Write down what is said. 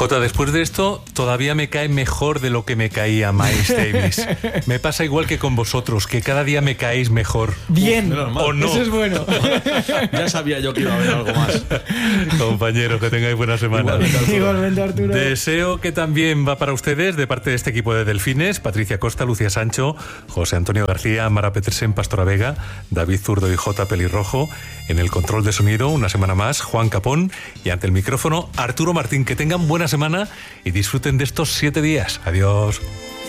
Jota, después de esto, todavía me cae mejor de lo que me caía Miles Davis. Me pasa igual que con vosotros, que cada día me caéis mejor. Bien, o no. Eso es bueno. Ya sabía yo que iba a haber algo más. Compañeros, que tengáis buena semana. Igualmente, Arturo. Deseo que también va para ustedes, de parte de este equipo de Delfines, Patricia Costa, Lucía Sancho, José Antonio García, Mara Petersen, Pastora Vega, David Zurdo y J. Pelirrojo. En el control de sonido, una semana más, Juan Capón, y ante el micrófono, Arturo Martín. Que tengan buena semana y disfruten de estos 7 días. Adiós.